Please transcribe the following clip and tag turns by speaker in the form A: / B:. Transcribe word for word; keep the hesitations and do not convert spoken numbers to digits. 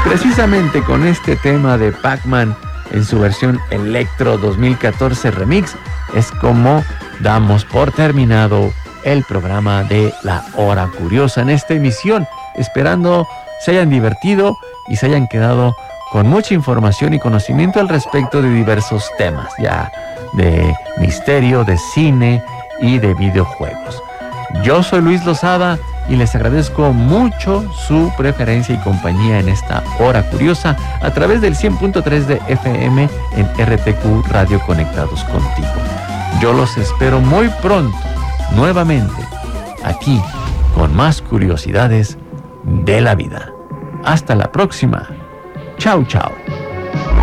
A: precisamente con este tema de Pac-Man en su versión Electro dos mil catorce Remix, es como damos por terminado el programa de La Hora Curiosa en esta emisión, esperando se hayan divertido y se hayan quedado con mucha información y conocimiento al respecto de diversos temas, ya de misterio, de cine y de videojuegos. Yo soy Luis Lozada y les agradezco mucho su preferencia y compañía en esta Hora Curiosa a través del cien punto tres de F M en R T Q Radio Conectados Contigo. Yo los espero muy pronto, nuevamente, aquí, con más curiosidades de la vida. Hasta la próxima. Chao, chao.